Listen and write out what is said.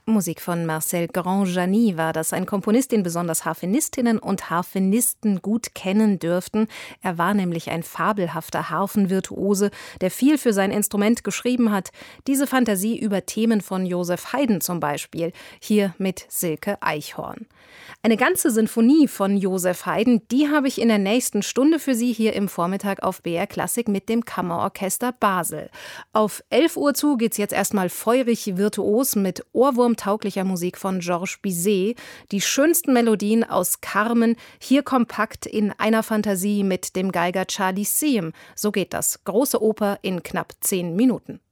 Musik von Marcel Grand-Jany war das, ein Komponist, den besonders Harfenistinnen und Harfenisten gut kennen dürften. Er war nämlich ein fabelhafter Harfenvirtuose, der viel für sein Instrument geschrieben hat. Diese Fantasie über Themen von Joseph Haydn zum Beispiel, hier mit Silke Eichhorn. Eine ganze Sinfonie von Joseph Haydn, die habe ich in der nächsten Stunde für Sie hier im Vormittag auf BR Klassik mit dem Kammerorchester Basel. Auf 11 Uhr zu geht's jetzt erstmal feurig virtuos mit ohrwurmtauglicher Musik von Georges Bizet. Die schönsten Melodien aus Carmen, hier kompakt in einer Fantasie mit dem Geiger Charlie Siem. So geht das. Große Oper in knapp 10 Minuten.